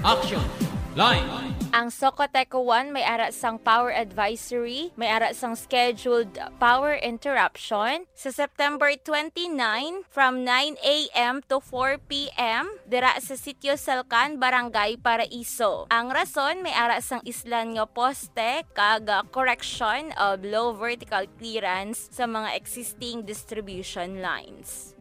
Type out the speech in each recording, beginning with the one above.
Action! Line! Ang Socoteco 1 may ara sang power advisory, may ara sang scheduled power interruption sa September 29 from 9 a.m. to 4 p.m. dira sa Sitio Salcan, Barangay Paraiso. Ang rason may ara sang islan nga poste kag correction of low vertical clearance sa mga existing distribution lines.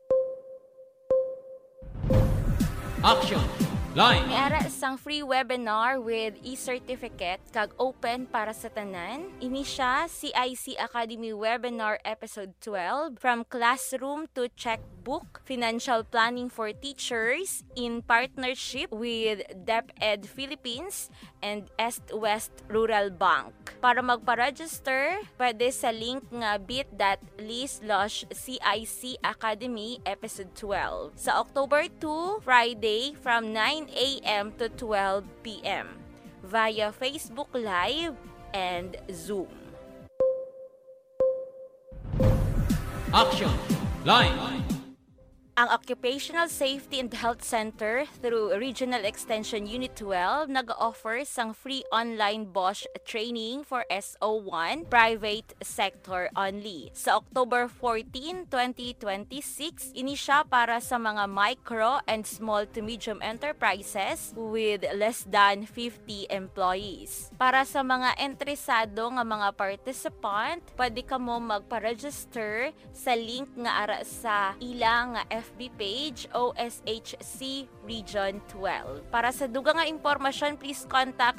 Action! Line! May ara sang free webinar with e-certificate kag open para sa tanan. Ini siya CIC Academy Webinar Episode 12 From Classroom to Checkbook, Financial Planning for Teachers in partnership with DepEd Philippines and East-West Rural Bank. Para magpa-register, pwede sa link nga bit.ly/CIC Academy Episode 12 sa October 2, Friday from 9 a.m. to 12 p.m. via Facebook Live and Zoom. Action! Line! Ang Occupational Safety and Health Center through Regional Extension Unit 12 nag-offer sang free online Bosch training for SO1 private sector only. Sa October 14, 2026, ini siya para sa mga micro and small to medium enterprises with less than 50 employees. Para sa mga interesado nga mga participant, pwede ka mo magpa-register sa link nga ara sa ilang FB page OSHC Region 12. Para sa dugang nga impormasyon, please contact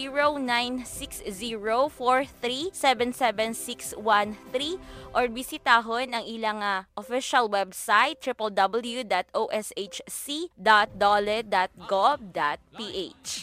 096043777613 or bisitahon ang ilang official website www.oshc.dole.gov.ph.